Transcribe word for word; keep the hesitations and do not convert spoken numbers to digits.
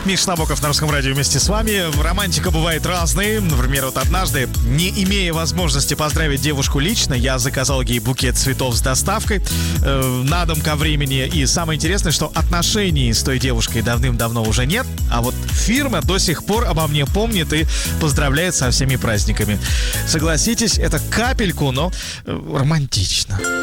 Миша Набоков на Русском радио вместе с вами. Романтика бывает разной. Например, вот однажды, не имея возможности поздравить девушку лично, я заказал ей букет цветов с доставкой э, на дом ко времени. И самое интересное, что отношений с той девушкой давным-давно уже нет. А вот фирма до сих пор обо мне помнит и поздравляет со всеми праздниками. Согласитесь, это капельку, но э, романтично.